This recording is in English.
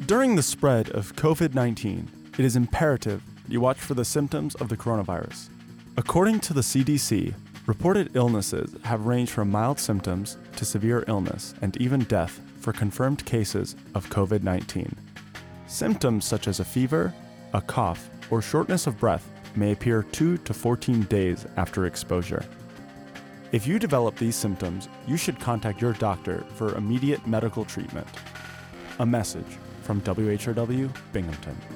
During the spread of COVID-19, it is imperative you watch for the symptoms of the coronavirus. According to the CDC, reported illnesses have ranged from mild symptoms to severe illness and even death for confirmed cases of COVID-19. Symptoms such as a fever, a cough, or shortness of breath may appear 2 to 14 days after exposure. If you develop these symptoms, you should contact your doctor for immediate medical treatment. A message from WHRW Binghamton.